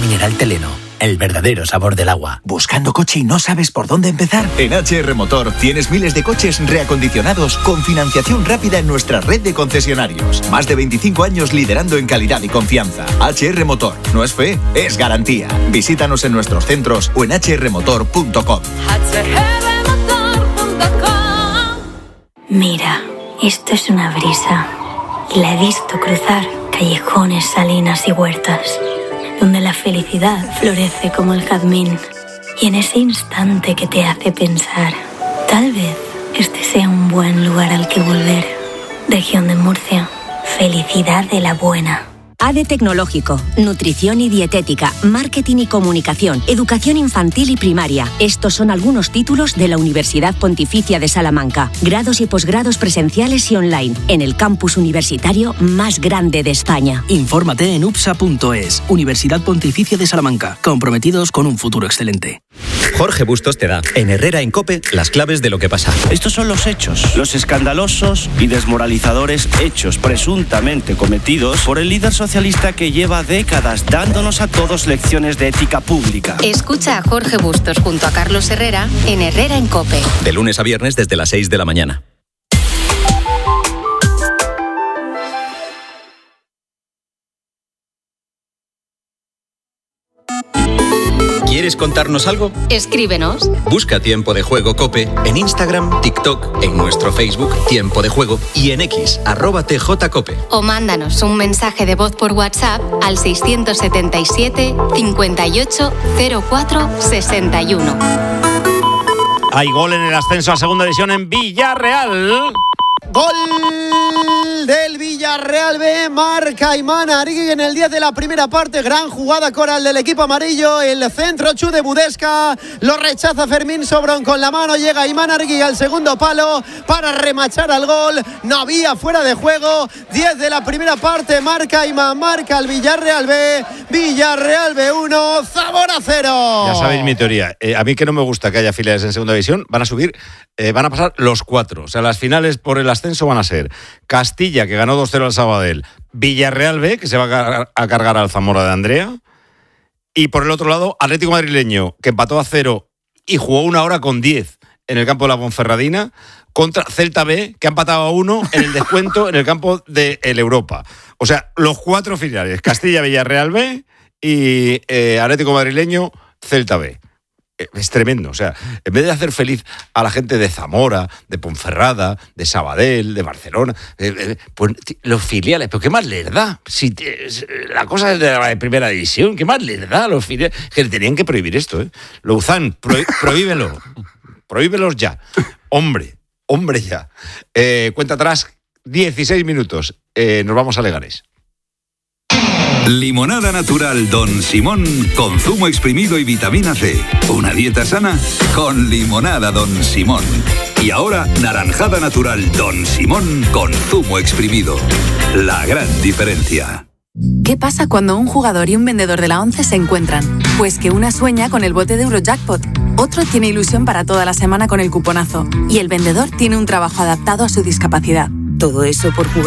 mineral Teleno, el verdadero sabor del agua. ¿Buscando coche y no sabes por dónde empezar? En HR Motor tienes miles de coches reacondicionados con financiación rápida en nuestra red de concesionarios. Más de 25 años liderando en calidad y confianza. HR Motor. No es fe, es garantía. Visítanos en nuestros centros o en hrmotor.com. Mira, esto es una brisa. Y la he visto cruzar callejones, salinas y huertas, donde la felicidad florece como el jazmín. Y en ese instante que te hace pensar, tal vez este sea un buen lugar al que volver. Región de Murcia, felicidad de la buena. ADE Tecnológico, Nutrición y Dietética, Marketing y Comunicación, Educación Infantil y Primaria. Estos son algunos títulos de la Universidad Pontificia de Salamanca. Grados y posgrados presenciales y online, en el campus universitario más grande de España. Infórmate en upsa.es, Universidad Pontificia de Salamanca, comprometidos con un futuro excelente. Jorge Bustos te da, en Herrera en COPE, las claves de lo que pasa. Estos son los hechos, los escandalosos y desmoralizadores hechos presuntamente cometidos por el líder socialista que lleva décadas dándonos a todos lecciones de ética pública. Escucha a Jorge Bustos junto a Carlos Herrera en Herrera en COPE. De lunes a viernes desde las 6 de la mañana. ¿Quieres contarnos algo? Escríbenos. Busca Tiempo de Juego COPE en Instagram, TikTok, en nuestro Facebook Tiempo de Juego y en X, @TJCOPE. O mándanos un mensaje de voz por WhatsApp al 677 58 04 61. Hay gol en el ascenso a segunda división en Villarreal. Gol del Villarreal B, marca Imanarigui en el 10 de la primera parte. Gran jugada coral del equipo amarillo. El centro Chu de Budesca, lo rechaza Fermín Sobrón con la mano. Llega Imanarigui al segundo palo para remachar al gol. No había fuera de juego. 10 de la primera parte, marca Iman, marca el Villarreal B. Villarreal B1, Zamora 0. Ya sabéis mi teoría. A mí que no me gusta que haya filiales en segunda división, van a subir, van a pasar los 4. O sea, las finales por el ascenso van a ser Castilla, que ganó 2-0 al Sabadell, Villarreal B, que se va a cargar al Zamora de Andrea, y por el otro lado, Atlético Madrileño, que empató a 0 y jugó 1 hora con 10 en el campo de la Ponferradina, contra Celta B, que ha empatado a 1 en el descuento en el campo de el Europa. O sea, los 4 finales, Castilla, Villarreal B y Atlético Madrileño, Celta B. Es tremendo, o sea, en vez de hacer feliz a la gente de Zamora, de Ponferrada, de Sabadell, de Barcelona, pues los filiales, pero ¿qué más les da? Si la cosa es de la primera división, ¿qué más les da a los filiales? Que tenían que prohibir esto, ¿eh? Louzán, prohíbelo, prohíbelos ya. Hombre ya. Cuenta atrás, 16 minutos, nos vamos a Leganés. Limonada natural Don Simón con zumo exprimido y vitamina C. Una dieta sana con limonada Don Simón. Y ahora naranjada natural Don Simón con zumo exprimido. La gran diferencia. ¿Qué pasa cuando un jugador y un vendedor de la 11 se encuentran? Pues que una sueña con el bote de Eurojackpot, otro tiene ilusión para toda la semana con el cuponazo y el vendedor tiene un trabajo adaptado a su discapacidad. Todo eso por jugar